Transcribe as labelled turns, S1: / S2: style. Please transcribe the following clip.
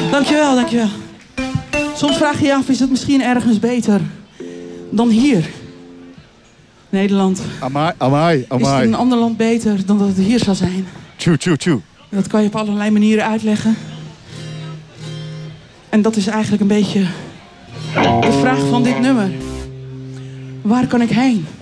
S1: Dankjewel, dankjewel. Soms vraag je je af, is het misschien ergens beter dan hier? Nederland.
S2: Amai, amai,
S1: Is het in een ander land beter dan dat het hier zal zijn?
S2: Tjoe.
S1: Dat kan je op allerlei manieren uitleggen. En dat is eigenlijk een beetje de vraag van dit nummer. Waar kan ik heen?